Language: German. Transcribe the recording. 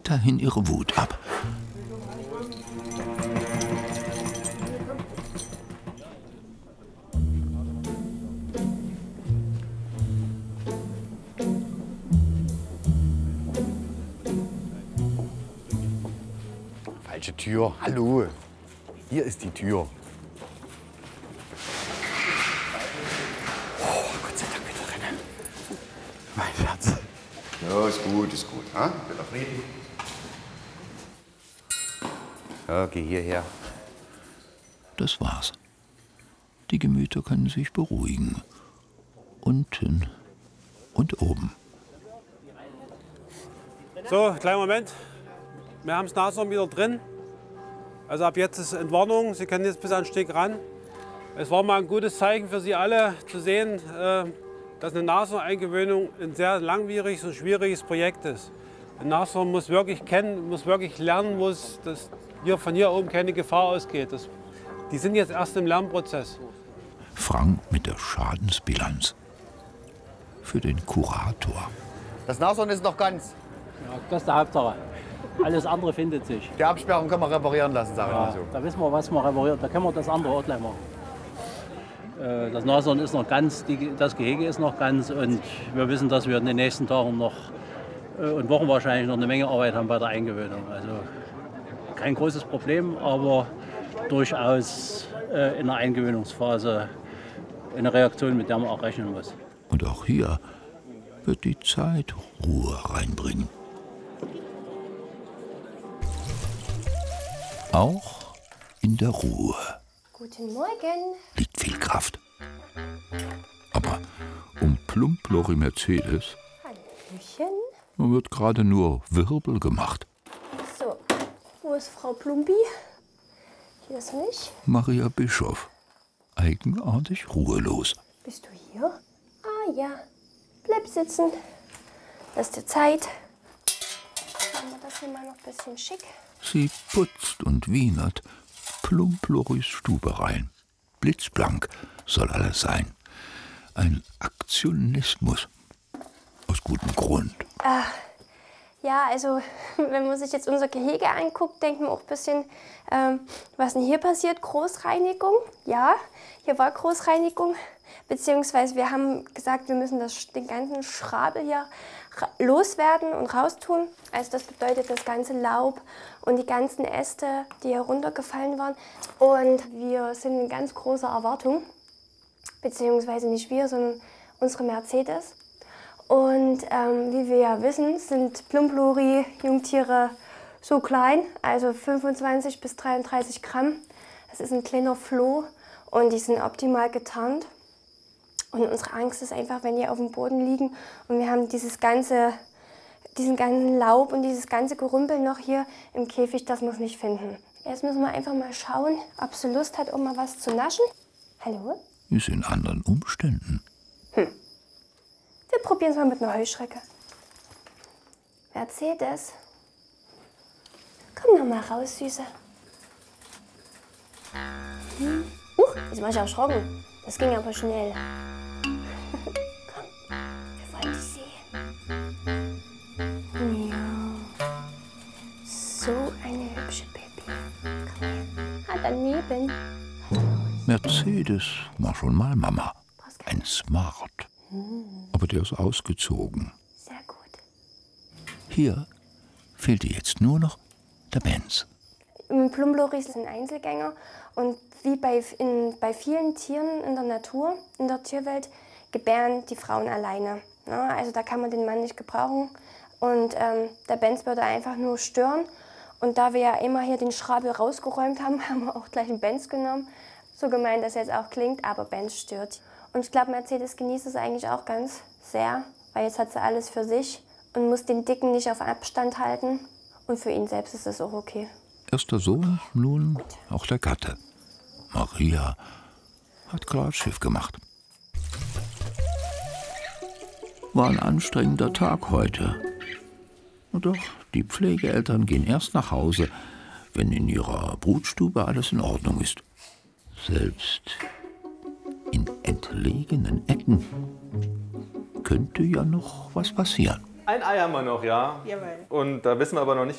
weiterhin ihre Wut ab. Falsche Tür. Hallo. Hier ist die Tür. Oh, Gott sei Dank wieder drin. Mein Herz. Ja, ist gut, ist gut. Ha? Bitte Frieden. Ja, geh hierher. Das war's. Die Gemüter können sich beruhigen. Unten und oben. So, kleinen Moment. Wir haben das Nashorn wieder drin. Also ab jetzt ist Entwarnung. Sie können jetzt bis an den Steg ran. Es war mal ein gutes Zeichen für Sie alle zu sehen, dass eine Nashorn-Eingewöhnung ein sehr langwieriges und schwieriges Projekt ist. Ein Nashorn muss wirklich kennen, muss wirklich lernen, dass hier von hier oben keine Gefahr ausgeht. Die sind jetzt erst im Lernprozess. Frank mit der Schadensbilanz. Für den Kurator. Das Nashorn ist noch ganz. Ja, das ist die Hauptsache. Alles andere findet sich. Die Absperrung können wir reparieren lassen, sage ich mal so. Da wissen wir, was wir repariert. Da können wir das andere auch gleich machen. Das Nashorn ist noch ganz, das Gehege ist noch ganz und wir wissen, dass wir in den nächsten Tagen noch und Wochen wahrscheinlich noch eine Menge Arbeit haben bei der Eingewöhnung. Also kein großes Problem, aber durchaus in der Eingewöhnungsphase eine Reaktion, mit der man auch rechnen muss. Und auch hier wird die Zeit Ruhe reinbringen. Auch in der Ruhe Guten Morgen. liegt viel Kraft. Aber um Plumplori Mercedes Hallöchen. wird gerade nur Wirbel gemacht. So, wo ist Frau Plumpi? Hier ist nicht. Maria Bischof, eigenartig ruhelos. Bist du hier? Ah ja. Bleib sitzen. Lass dir Zeit. Machen wir das hier mal noch ein bisschen schick. Sie putzt und wienert Plumploris Stube rein. Blitzblank soll alles sein. Ein Aktionismus. Aus gutem Grund. Ja, also wenn man sich jetzt unser Gehege anguckt, denkt man auch ein bisschen, was denn hier passiert? Großreinigung. Ja, hier war Großreinigung. Beziehungsweise wir haben gesagt, wir müssen den ganzen Schrabel hier loswerden und raustun. Also das bedeutet das ganze Laub und die ganzen Äste, die hier runtergefallen waren. Und wir sind in ganz großer Erwartung, beziehungsweise nicht wir, sondern unsere Mercedes. Und wie wir ja wissen, sind Plumplori-Jungtiere so klein, also 25 bis 33 Gramm. Das ist ein kleiner Floh und die sind optimal getarnt. Und unsere Angst ist einfach, wenn die auf dem Boden liegen und wir haben diesen ganzen Laub und dieses ganze Gerümpel noch hier im Käfig, dass wir es nicht finden. Jetzt müssen wir einfach mal schauen, ob sie Lust hat, um mal was zu naschen. Hallo? Ist in anderen Umständen. Wir probieren es mal mit einer Heuschrecke. Mercedes. Komm noch mal raus, Süße. Jetzt war ich erschrocken. Das ging aber schnell. Komm, wir wollen dich sehen. Ja. So eine hübsche Baby. Komm her. Daneben. Mercedes war schon mal Mama. Ein Smart. Aber der ist ausgezogen. Sehr gut. Hier fehlte jetzt nur noch der Benz. Plumplori ist ein Einzelgänger und wie bei vielen Tieren in der Natur, in der Tierwelt, gebären die Frauen alleine. Ja, also da kann man den Mann nicht gebrauchen und der Benz würde einfach nur stören. Und da wir ja immer hier den Schrabel rausgeräumt haben, haben wir auch gleich einen Benz genommen. So gemein das jetzt auch klingt, aber Benz stört. Und ich glaube, Mercedes genießt es eigentlich auch ganz sehr, weil jetzt hat sie alles für sich und muss den Dicken nicht auf Abstand halten. Und für ihn selbst ist es auch okay. Erster Sohn, nun auch der Gatte. Maria hat gerade Schiff gemacht. War ein anstrengender Tag heute. Und doch, die Pflegeeltern gehen erst nach Hause, wenn in ihrer Brutstube alles in Ordnung ist. Selbst in entlegenen Ecken könnte ja noch was passieren. Ein Ei haben wir noch, ja. Jawohl. Und da wissen wir aber noch nicht,